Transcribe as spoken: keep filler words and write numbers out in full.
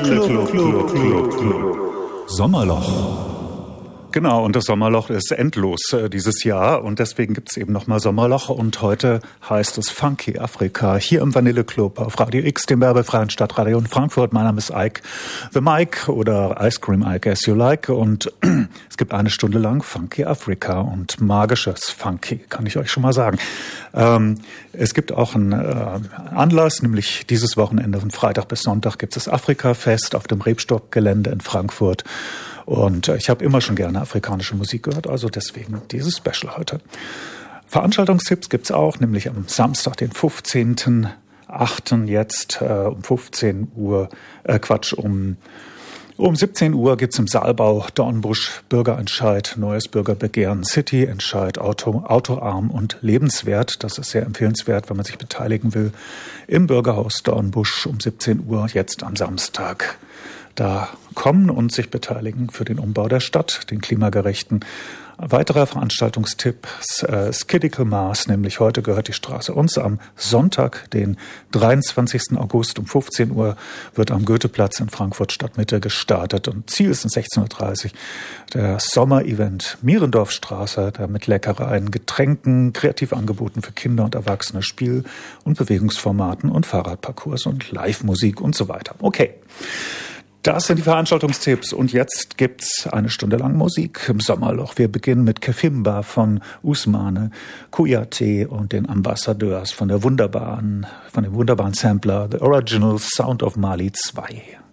Club, Club, Club, Club. Sommerloch. Genau, und das Sommerloch ist endlos äh, dieses Jahr und deswegen gibt's eben nochmal Sommerloch und heute heißt es Funky Afrika hier im Vanille Club auf Radio X, dem werbefreien Stadtradio in Frankfurt. Mein Name ist Ike the Mike oder Ice Cream Ike as you like und es gibt eine Stunde lang Funky Afrika und magisches Funky, kann ich euch schon mal sagen. Ähm, es gibt auch einen äh, Anlass, nämlich dieses Wochenende von Freitag bis Sonntag gibt es das Afrika-Fest auf dem Rebstock-Gelände in Frankfurt. Und ich habe immer schon gerne afrikanische Musik gehört, also deswegen dieses Special heute. Veranstaltungstipps gibt's auch, nämlich am Samstag, den fünfzehnten achten jetzt äh, um fünfzehn Uhr, äh, Quatsch, um, um siebzehn Uhr gibt's im Saalbau Dornbusch Bürgerentscheid, neues Bürgerbegehren, City-Entscheid, Auto, Autoarm und lebenswert. Das ist sehr empfehlenswert, wenn man sich beteiligen will, im Bürgerhaus Dornbusch um siebzehn Uhr, jetzt am Samstag. Da kommen und sich beteiligen für den Umbau der Stadt, den klimagerechten. Ein weiterer Veranstaltungstipp, äh, Skiddical Mass, nämlich heute gehört die Straße uns. Am Sonntag, den dreiundzwanzigsten August um fünfzehn Uhr wird am Goetheplatz in Frankfurt Stadtmitte gestartet und Ziel ist um sechzehn Uhr dreißig der Sommerevent Mierendorfstraße, der mit Leckereien, Getränken, Kreativangeboten für Kinder und Erwachsene, Spiel- und Bewegungsformaten und Fahrradparcours und Live-Musik und so weiter. Okay. Das sind die Veranstaltungstipps und jetzt gibt's eine Stunde lang Musik im Sommerloch. Wir beginnen mit Kefimba von Usmane, Kouyaté und den Ambassadeurs von der wunderbaren, von dem wunderbaren Sampler The Original Sound of Mali zwei.